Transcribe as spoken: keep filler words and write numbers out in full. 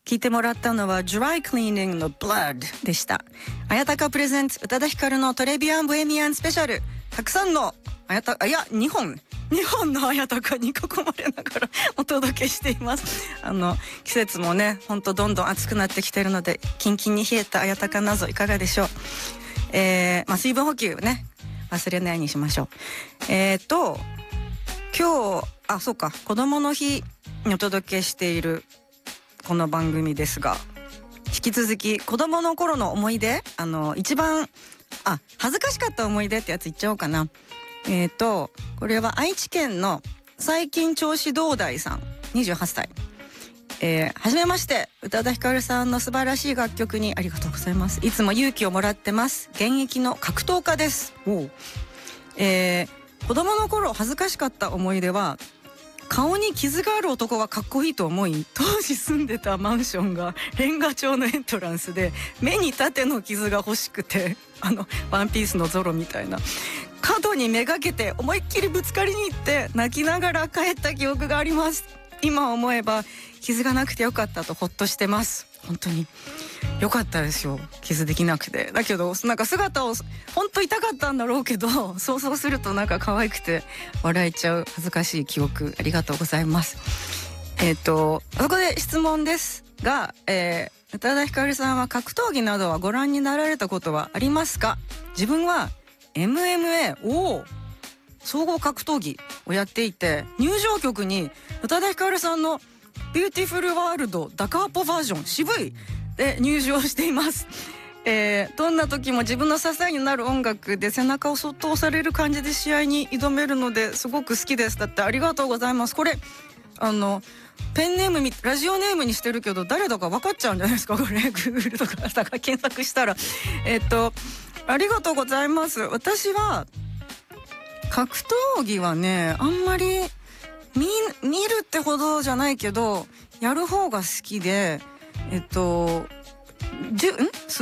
聞いてもらったのは Dry Cleaning の Blood でした。綾鷹プレゼンツ宇多田ヒカルのトレビアン・ボヘミアンスペシャル。たくさんの綾鷹、いやにほんにほんの綾鷹に囲まれながらお届けしています。あの季節もねほんとどんどん暑くなってきてるので、キンキンに冷えた綾鷹謎いかがでしょう。えーまあ、水分補給ね忘れないようにしましょう。えーと今日あそうか子供の日にお届けしているこの番組ですが、引き続き子供の頃の思い出、あの一番あ恥ずかしかった思い出ってやつ言っちゃおうかな。えーとこれは愛知県の最近調子堂大さんにじゅうはっさい。えー、はじめまして。宇多田ヒカルさんの素晴らしい楽曲にありがとうございます。いつも勇気をもらってます。現役の格闘家です。おう、えー、子供の頃恥ずかしかった思い出は、顔に傷がある男はかっこいいと思い、当時住んでたマンションがレンガ調のエントランスで、目に縦の傷が欲しくて、あのワンピースのゾロみたいな角にめがけて思いっきりぶつかりに行って泣きながら帰った記憶があります。今思えば傷がなくてよかったとほっとしてます。本当によかったですよ、傷できなくて。だけどなんか姿を本当痛かったんだろうけど、想像するとなんか可愛くて笑えちゃう恥ずかしい記憶、ありがとうございます。えっとそこで質問ですが、えー、宇多田ヒカルさんは格闘技などはご覧になられたことはありますか？自分は エムエムエー を総合格闘技をやっていて、入場曲に宇多田ヒカルさんのビューティフルワールドダカーポバージョン渋いで入場しています。えー、どんな時も自分の支えになる音楽で背中をそっと押される感じで試合に挑めるのですごく好きです。だってありがとうございます。これあのペンネームみラジオネームにしてるけど誰だか分かっちゃうんじゃないですか、これ。Google とかだから検索したらえっとありがとうございます。私は格闘技はねあんまり 見, 見るってほどじゃないけどやる方が好きで、えっとじゅん